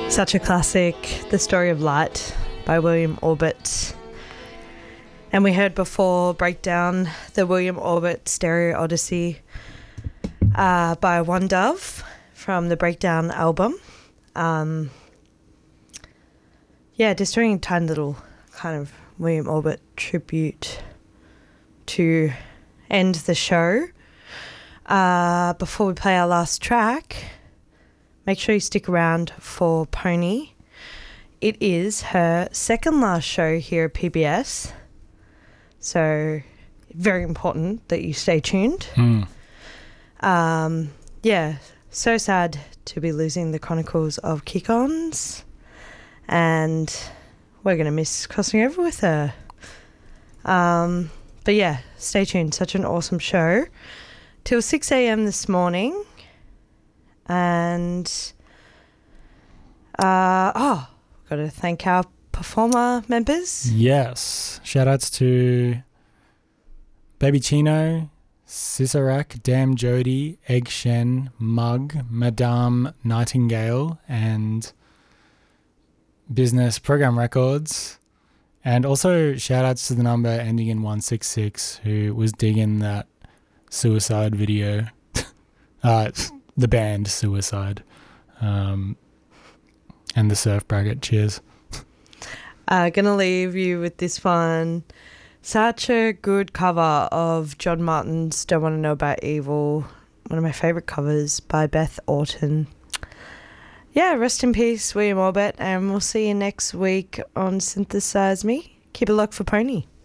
Such a classic, The Story of Light by William Orbit. And we heard before Breakdown, the William Orbit Stereo Odyssey by One Dove from the Breakdown album. Just doing a tiny little kind of William Orbit tribute to end the show. Before we play our last track, make sure you stick around for Pony. It is her second last show here at PBS. So, very important that you stay tuned. So sad to be losing the Chronicles of Kick-Ons. And we're going to miss crossing over with her. But yeah, stay tuned. Such an awesome show. Till 6 a.m. this morning. And, got to thank our performer members. Yes. Shout outs to Baby Chino, Cisarak, Damn Jody, Egg Shen, Mug, Madame Nightingale, and Business Program Records. And also shout outs to the number ending in 166 who was digging that Suicide video. The band Suicide. And the surf bracket. Cheers. Gonna leave you with this one. Such a good cover of John Martin's Don't Want to Know About Evil. One of my favourite covers by Beth Orton. Yeah, rest in peace, William Orbit, and we'll see you next week on Synthesize Me. Keep a look for Pony.